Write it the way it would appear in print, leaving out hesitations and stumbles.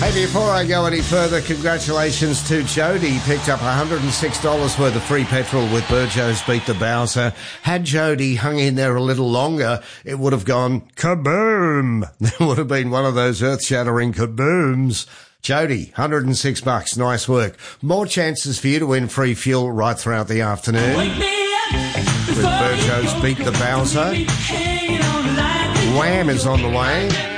Hey, before I go any further, congratulations to Jody. Picked up $106 worth of free petrol with Burjo's Beat the Bowser. Had Jody hung in there a little longer, it would have gone kaboom. There would have been one of those earth-shattering kabooms. Jody, $106. Nice work. More chances for you to win free fuel right throughout the afternoon. With Burjo's Beat the Bowser. Wham is on the way.